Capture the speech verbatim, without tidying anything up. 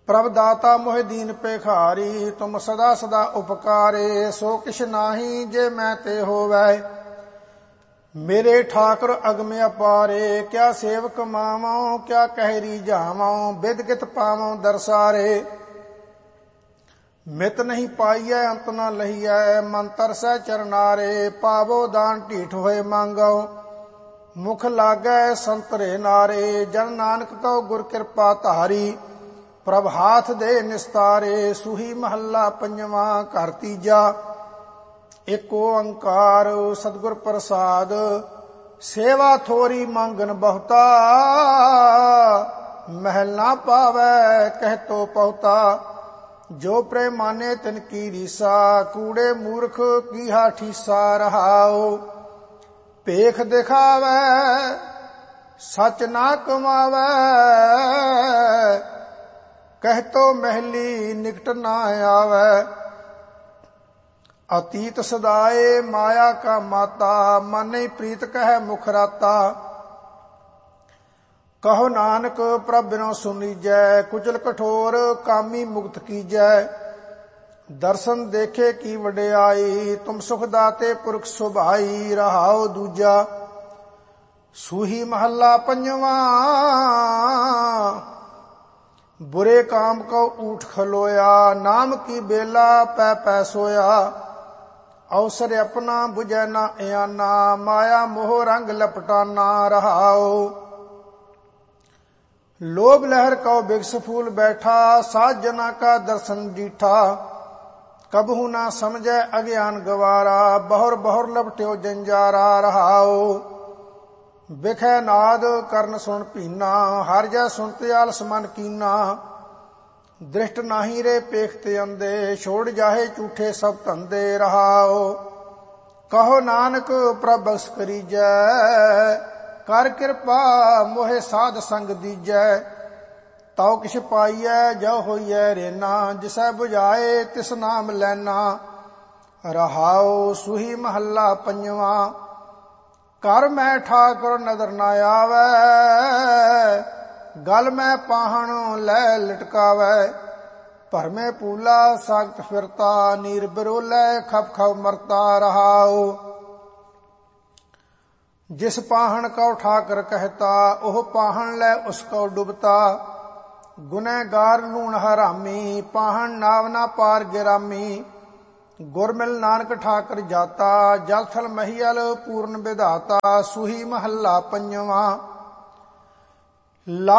प्रभ दाता मोहि दीन पेखारी, तुम सदा सदा उपकारे। सो किश नाही जे मैं ते होवै, मेरे ठाकुर अगम अपारे। क्या सेवक मावों, क्या कहरी जावों, बिद गित पावों दरसारे। मित नहीं पाइयै अंत न लहियै, मन तरसै चरनारे। पावो दान ढीठ होए मांगो, मुख लागै संतरे नारे। जन नानक कहो गुर कृपा धारी, प्रभ हाथ दे निस्तारे। सूही महला पंजवा घर तीजा, एक ओंकार सतगुर प्रसाद। सेवा थोरी मांगन बहुता, महल ना पावै कह तो पहुता। जो प्रेम माने तिन की रीसा, कूड़े मूर्ख की हा ठीसा। रहाओ पेख दिखावै सच ना कमावै, कह तो महली निकट ना आवै। अतीत सदाए माया का माता, मन नहीं प्रीत कह मुख राता। कहो नानक प्रभ बिनो सुनीजै, कुचल कठोर कामी मुक्त कीजै। दर्शन देखे की वड्याई, तुम सुख दाते पुरख सुभाई। रहाओ दूजा सूही महला पंजवा, बुरे काम को ऊठ खलोया। नाम की बेला पै पै सोया, अवसर अपना बुझै ना आना। माया मोह रंग लपटाना। रहाओ लोभ लहर को बिगस फूल बैठा, साध जना का दर्शन डीठा। कबहू ना समझै अज्ञान गवारा, बहुर बहुर लपट्यो जंजारा। रहाओ बिखै नाद करन सुन पीना, हर जै सुनते आलस मन कीना। दृष्ट नाही रे पेखते अंधे, छोड़ जाहे झूठे सब धंधे। रहाओ कहो नानक प्रभ बख्श करीजै, कर कृपा मोहे साध संग दीजै। तौ किछ पाइयै जो होइयै रेना, जिसै बुझाए तिस नाम लैना। रहाओ सूही महला पंजवा, कर मैं ठाकुर नदर न आवै। गल मैं पाहण लै लटकावै, भरमे पूला सागत फिरता। नीर बिरोलै खप खप मरता। रहाओ जिस पाहण को ठाकर कहता, ओह पाहण लै उसको डुबता। गुनहगार लूण हरामी, पाहण नाव ना पार गिरामी। गुरमिल नानक ठाकर जाता, जल थल महियल पूर्ण विधाता। सूही महला पंजवा।